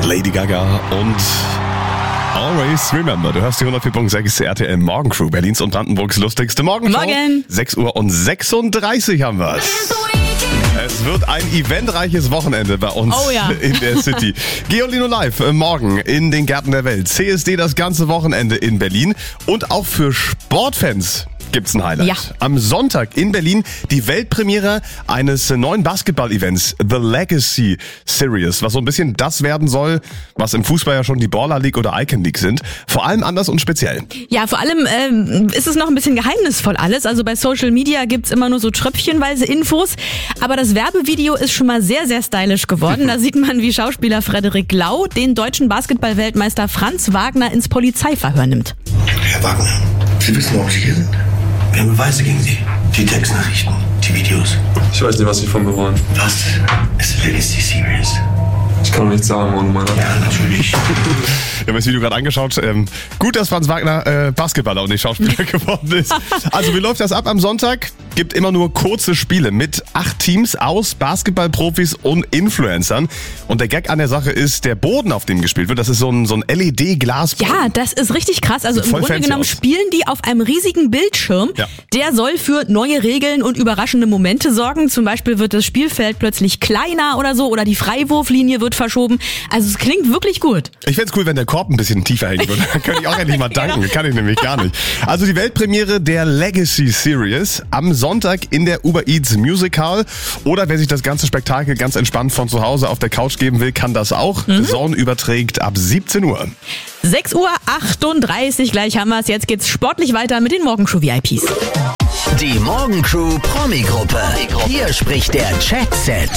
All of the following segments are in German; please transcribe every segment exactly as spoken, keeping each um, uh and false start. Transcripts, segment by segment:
Lady Gaga und Always Remember. Du hörst die hundertvier Komma sechs R T L Morgencrew, Berlins und Brandenburgs lustigste Morgenshow. Morgen. sechs Uhr und sechsunddreißig haben wir es. Es wird ein eventreiches Wochenende bei uns oh ja. in der City. Geolino Live äh, morgen in den Gärten der Welt. C S D das ganze Wochenende in Berlin. Und auch für Sportfans gibt's ein Highlight. Ja. Am Sonntag in Berlin die Weltpremiere eines neuen Basketball-Events, The Legacy Series, was so ein bisschen das werden soll, was im Fußball ja schon die Baller League oder Icon League sind. Vor allem anders und speziell. Ja, vor allem ähm, ist es noch ein bisschen geheimnisvoll alles. Also bei Social Media gibt's immer nur so tröpfchenweise Infos. Aber das Werbevideo ist schon mal sehr, sehr stylisch geworden. Da sieht man, wie Schauspieler Frederik Lau den deutschen Basketball-Weltmeister Franz Wagner ins Polizeiverhör nimmt. Herr Wagner, Sie wissen, warum Sie hier sind? Wir haben Beweise gegen Sie. Die Textnachrichten, die Videos. Ich weiß nicht, was Sie von mir wollen. Das ist Legacy Series. Ich kann doch nichts sagen, Mann, Mann. Ja, natürlich. Wir haben das Video gerade angeschaut. Ähm, gut, dass Franz Wagner äh, Basketballer und nicht Schauspieler geworden ist. Also wie läuft das ab am Sonntag? Gibt immer nur kurze Spiele mit acht Teams aus Basketballprofis und Influencern. Und der Gag an der Sache ist, der Boden, auf dem gespielt wird, das ist so ein, so ein L E D-Glasboden. Ja, das ist richtig krass. Also im Voll Grunde fancy genommen aus. spielen die auf einem riesigen Bildschirm. Ja. Der soll für neue Regeln und überraschende Momente sorgen. Zum Beispiel wird das Spielfeld plötzlich kleiner oder so oder die Freiwurflinie wird verschoben. Also es klingt wirklich gut. Ich fänd's cool, wenn der Korb ein bisschen tiefer hängen würde. Dann könnte ich auch endlich mal danken. Genau. Kann ich nämlich gar nicht. Also die Weltpremiere der Legacy Series am Sonntag in der Uber Eats Music Hall. Oder wer sich das ganze Spektakel ganz entspannt von zu Hause auf der Couch geben will, kann das auch. Mhm. The Zone überträgt ab siebzehn Uhr. sechs Uhr achtunddreißig, gleich haben wir es. Jetzt geht's sportlich weiter mit den Morgenshow V I Ps. Die Morgencrew Promi-Gruppe. Hier spricht der Chat-Set.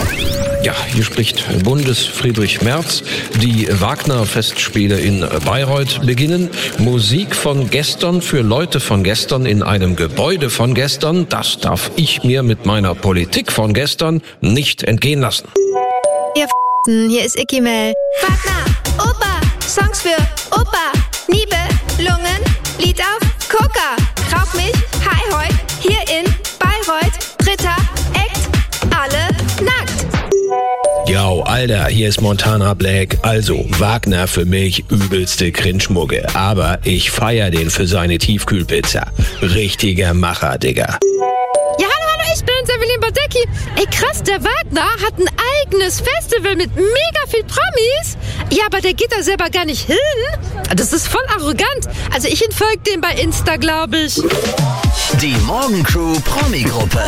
Ja, hier spricht Bundesfriedrich Merz. Die Wagner-Festspiele in Bayreuth beginnen. Musik von gestern für Leute von gestern in einem Gebäude von gestern. Das darf ich mir mit meiner Politik von gestern nicht entgehen lassen. Ihr F***en, hier ist Icky Mel. Wagner, Opa, Songs für Opa, Nibelungen, Lied auf Coca, Rauch mich, hi heut, hier in Bayreuth, dritter Act, alle nackt. Yo, Alter, hier ist Montana Black. Also, Wagner für mich übelste Cringe-Mucke. Aber ich feier den für seine Tiefkühlpizza. Richtiger Macher, Digga. Ja, hallo, hallo, ich bin's, Evelyn Badecki. Ey, krass, der Wagner hat ein eigenes Festival mit mega viel Promis. Ja, aber der geht da selber gar nicht hin. Das ist voll arrogant. Also ich entfolge dem bei Insta, glaube ich. Die Morgencrew Promi-Gruppe.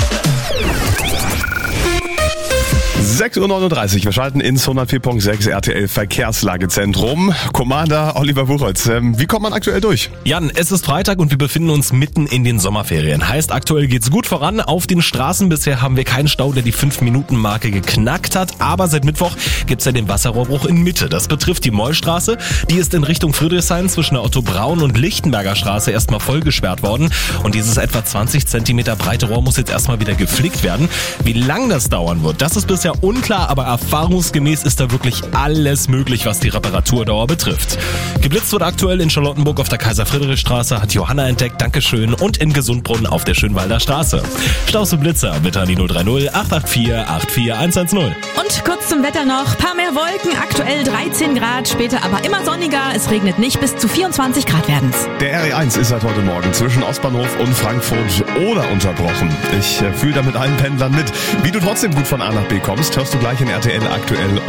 sechs Uhr neununddreißig, wir schalten ins hundertvier Komma sechs R T L Verkehrslagezentrum. Commander Oliver Buchholz, ähm, wie kommt man aktuell durch? Jan, es ist Freitag und wir befinden uns mitten in den Sommerferien. Heißt, aktuell geht's gut voran. Auf den Straßen bisher haben wir keinen Stau, der die fünf Minuten Marke geknackt hat. Aber seit Mittwoch gibt's ja den Wasserrohrbruch in Mitte. Das betrifft die Mollstraße. Die ist in Richtung Friedrichshain zwischen der Otto-Braun- und Lichtenberger Straße erstmal voll gesperrt worden. Und dieses etwa zwanzig Zentimeter breite Rohr muss jetzt erstmal wieder geflickt werden. Wie lang das dauern wird, das ist bisher unklar, aber erfahrungsgemäß ist da wirklich alles möglich, was die Reparaturdauer betrifft. Geblitzt wird aktuell in Charlottenburg auf der Kaiser-Friedrich-Straße, hat Johanna entdeckt, Dankeschön, und in Gesundbrunnen auf der Schönwalder Straße. Staus und Blitzer, bitte an die null drei null acht acht vier acht vier eins eins null. Und kurz zum Wetter noch. Paar mehr Wolken, aktuell dreizehn Grad, später aber immer sonniger. Es regnet nicht, bis zu vierundzwanzig Grad werden's. Der R E eins ist seit heute Morgen zwischen Ostbahnhof und Frankfurt oder unterbrochen. Ich äh, fühle da mit allen Pendlern mit. Wie du trotzdem gut von A nach B kommst, hörst du gleich in R T L aktuell